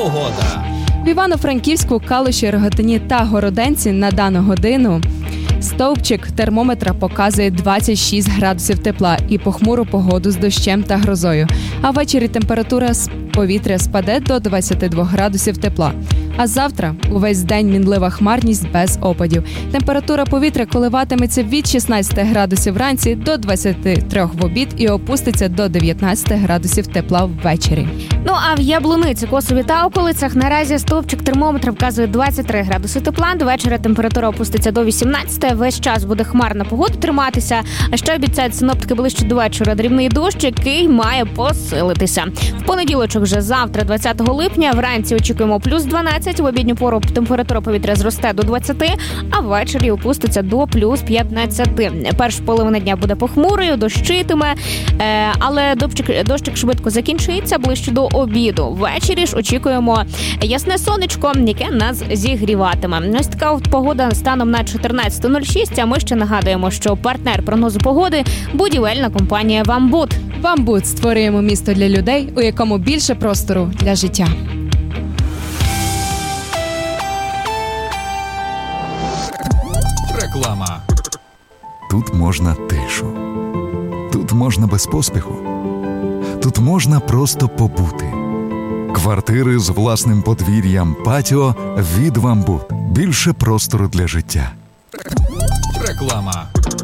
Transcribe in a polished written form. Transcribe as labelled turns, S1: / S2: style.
S1: Погода.
S2: В Івано-Франківську, Калуші, Рогатині та Городенці на дану годину стовпчик термометра показує 26 градусів тепла і похмуру погоду з дощем та грозою. А ввечері температура повітря спаде до 22 градусів тепла. А завтра увесь день мінлива хмарність без опадів. Температура повітря коливатиметься від 16 градусів вранці до 23 в обід і опуститься до 19 градусів тепла ввечері.
S3: Ну а в Яблуниці, Косові та околицях наразі стовпчик термометра вказує 23 градуси тепла. До вечора температура опуститься до 18. Весь час буде хмарна погода триматися. А ще обіцяють синоптики ближче до вечора дрібний дощ, який має посилитися. В понеділочок вже завтра, 20 липня, вранці очікуємо плюс 12. В обідню пору температура повітря зросте до 20, а ввечері опуститься до плюс 15. Перша половина дня буде похмурою, дощитиме, але дощик швидко закінчиться ближче до обіду. Ввечері ж очікуємо ясне сонечко, яке нас зігріватиме. Ось така погода станом на 14.06, а ми ще нагадуємо, що партнер прогнозу погоди – будівельна компанія «Вамбут».
S2: «Вамбут» – створюємо місто для людей, у якому більше простору для життя.
S1: Реклама.
S4: Тут можна тишу. Тут можна без поспіху. Тут можна просто побути. Квартири з власним подвір'ям, патіо від «Вамбут». Більше простору для життя.
S1: Реклама.